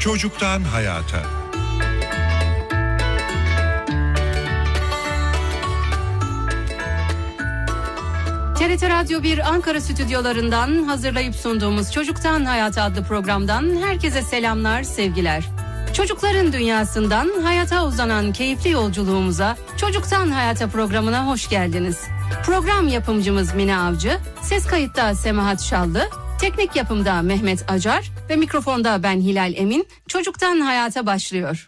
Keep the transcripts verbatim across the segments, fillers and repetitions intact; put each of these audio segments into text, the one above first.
Çocuktan hayata. T R T Radyo bir Ankara stüdyolarından hazırlayıp sunduğumuz Çocuktan Hayata adlı programdan herkese selamlar, sevgiler. Çocukların dünyasından hayata uzanan keyifli yolculuğumuza Çocuktan Hayata programına hoş geldiniz. Program yapımcımız Mine Avcı, ses kayıtta Semahat Şallı, teknik yapımda Mehmet Acar ve mikrofonda ben Hilal Emin. Çocuktan Hayata başlıyor.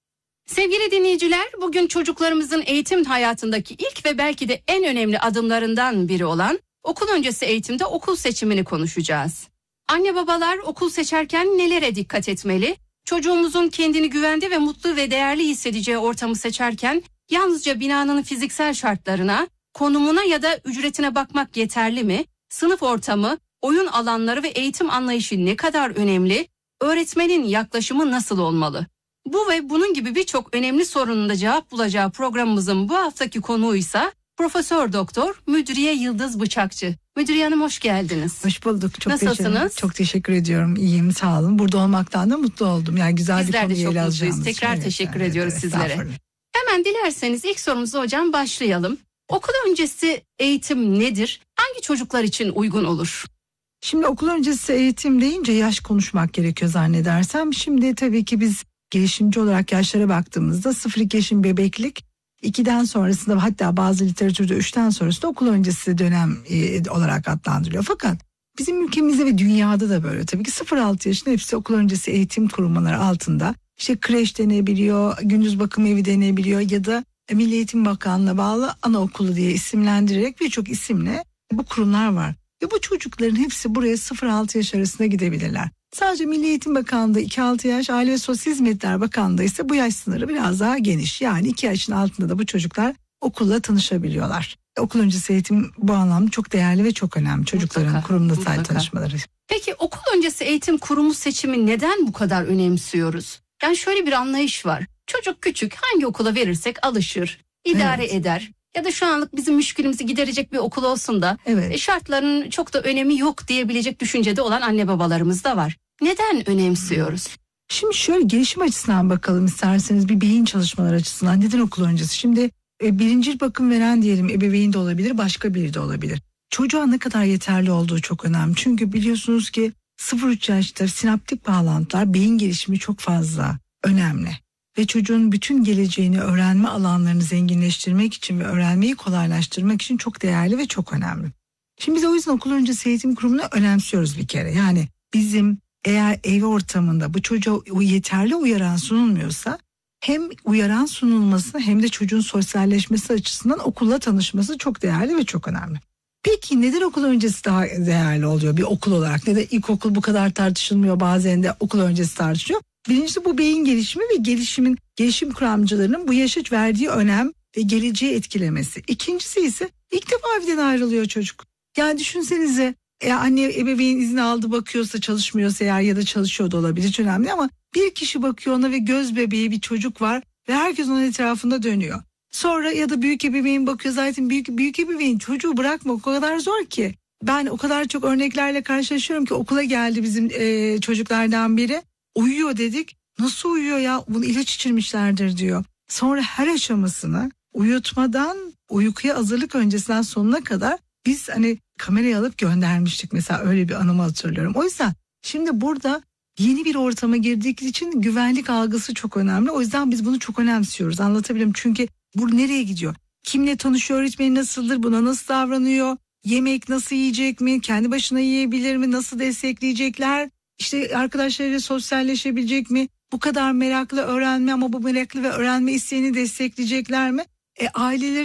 Sevgili dinleyiciler, bugün çocuklarımızın eğitim hayatındaki ilk ve belki de en önemli adımlarından biri olan okul öncesi eğitimde okul seçimini konuşacağız. Anne babalar okul seçerken nelere dikkat etmeli? Çocuğumuzun kendini güvende ve mutlu ve değerli hissedeceği ortamı seçerken yalnızca binanın fiziksel şartlarına, konumuna ya da ücretine bakmak yeterli mi? Sınıf ortamı, oyun alanları ve eğitim anlayışı ne kadar önemli? Öğretmenin yaklaşımı nasıl olmalı? Bu ve bunun gibi birçok önemli sorunun da cevap bulacağı programımızın bu haftaki konuğuysa Profesör Doktor Müdriye Yıldız Bıçakçı. Müdriye Hanım hoş geldiniz. Hoş bulduk. Çok Nasılsınız? Teşekkür, çok teşekkür ediyorum. İyiyim, sağ olun. Burada olmaktan da mutlu oldum. Yani güzel Bizler bir de konuyu çok ele mutluyuz. alacağımız Tekrar için. teşekkür Evet, ediyoruz evet, sizlere. Hemen dilerseniz ilk sorumuza hocam başlayalım. Okul öncesi eğitim nedir? Hangi çocuklar için uygun olur? Şimdi okul öncesi eğitim deyince yaş konuşmak gerekiyor zannedersem. Şimdi tabii ki biz gelişimci olarak yaşlara baktığımızda sıfır iki yaşın bebeklik, ikiden sonrasında hatta bazı literatürde üçten sonrasında okul öncesi dönem e, olarak adlandırılıyor. Fakat bizim ülkemizde ve dünyada da böyle tabii ki sıfır altı yaşında hepsi okul öncesi eğitim kurumları altında. İşte kreş denebiliyor, gündüz bakım evi denebiliyor ya da Milli Eğitim Bakanlığı'na bağlı anaokulu diye isimlendirerek birçok isimle bu kurumlar var. Ve bu çocukların hepsi buraya sıfır altı yaş arasında gidebilirler. Sadece Milli Eğitim Bakanlığı'nda iki altı yaş, Aile ve Sosyal Hizmetler Bakanlığı'nda ise bu yaş sınırı biraz daha geniş. Yani iki yaşın altında da bu çocuklar okulla tanışabiliyorlar. Okul öncesi eğitim bu anlamda çok değerli ve çok önemli. Çocukların Mutlaka, kurumda mutlaka. tanışmaları. Peki okul öncesi eğitim kurumu seçimi neden bu kadar önemsiyoruz? Yani şöyle bir anlayış var. Çocuk küçük, hangi okula verirsek alışır, idare Evet. eder. Ya da şu anlık bizim müşkülümüzü giderecek bir okul olsun da Evet. şartların çok da önemi yok diyebilecek düşüncede olan anne babalarımız da var. Neden önemsiyoruz? Şimdi şöyle gelişim açısından bakalım isterseniz, bir beyin çalışmaları açısından neden okul öncesi? Şimdi e, birincil bakım veren diyelim ebeveyn de olabilir, başka biri de olabilir. Çocuğa ne kadar yeterli olduğu çok önemli. Çünkü biliyorsunuz ki sıfır üç yaşta sinaptik bağlantılar, beyin gelişimi çok fazla önemli. Ve çocuğun bütün geleceğini, öğrenme alanlarını zenginleştirmek için ve öğrenmeyi kolaylaştırmak için çok değerli ve çok önemli. Şimdi biz o yüzden okul öncesi eğitim kurumunu önemsiyoruz bir kere. Yani bizim eğer ev ortamında bu çocuğa yeterli uyaran sunulmuyorsa, hem uyaran sunulması hem de çocuğun sosyalleşmesi açısından okulla tanışması çok değerli ve çok önemli. Peki neden okul öncesi daha değerli oluyor bir okul olarak? Neden ilkokul bu kadar tartışılmıyor, bazen de okul öncesi tartışılıyor? Birincisi bu beyin gelişimi ve gelişimin gelişim kuramcılarının bu yaşa verdiği önem ve geleceği etkilemesi. İkincisi ise ilk defa evden ayrılıyor çocuk. Yani düşünsenize, e, anne ebeveyn izni aldı, bakıyorsa, çalışmıyorsa eğer ya da çalışıyor da olabilir, hiç önemli, ama bir kişi bakıyor ona ve göz bebeği bir çocuk var ve herkes onun etrafında dönüyor. Sonra ya da büyük ebeveyn bakıyor, zaten büyük büyük ebeveyn çocuğu bırakmak o kadar zor ki. Ben o kadar çok örneklerle karşılaşıyorum ki okula geldi bizim e, çocuklardan biri. Uyuyor dedik. Nasıl uyuyor ya? Bunu ilaç içirmişlerdir diyor. Sonra her aşamasını uyutmadan uykuya hazırlık öncesinden sonuna kadar biz hani kamerayı alıp göndermiştik. Mesela öyle bir anımı hatırlıyorum. O yüzden şimdi burada yeni bir ortama girdik için güvenlik algısı çok önemli. O yüzden biz bunu çok önemsiyoruz. Anlatabilirim. Çünkü bu nereye gidiyor? Kimle tanışıyor? Öğretmeni nasıldır? Buna nasıl davranıyor? Yemek nasıl yiyecek mi? Kendi başına yiyebilir mi? Nasıl destekleyecekler? İşte arkadaşlarıyla sosyalleşebilecek mi? Bu kadar meraklı öğrenme ama bu meraklı ve öğrenme isteğini destekleyecekler mi? E, aileleri